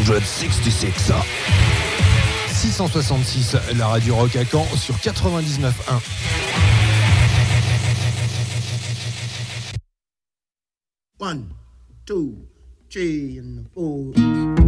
666. 666, la radio rock à Caen sur 99.1. 1, 2, 3 and 4.